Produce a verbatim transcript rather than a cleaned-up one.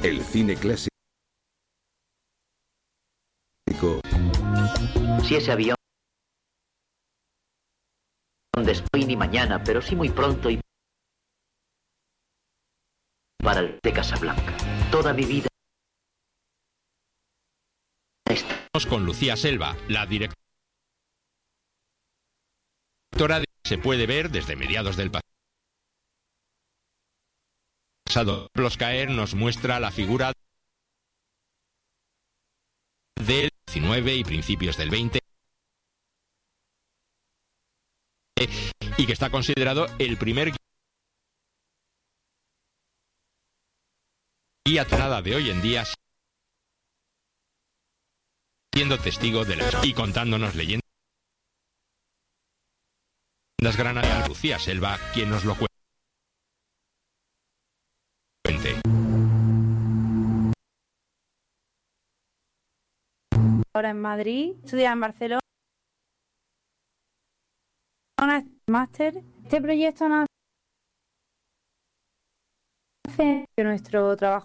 El cine clásico. Si ese avión después ni mañana, pero sí muy pronto y para el de Casablanca. Toda mi vida. Estamos con Lucía Selva, la directora de se puede ver desde mediados del pasado. Los Caer nos muestra la figura del diecinueve y principios del veinte y que está considerado el primer guía nada de hoy en día, siendo testigo de la y contándonos leyendas granadas. Lucía Selva, quien nos lo cuente. Ahora en Madrid, estudia en Barcelona, máster. Este proyecto nace de nuestro trabajo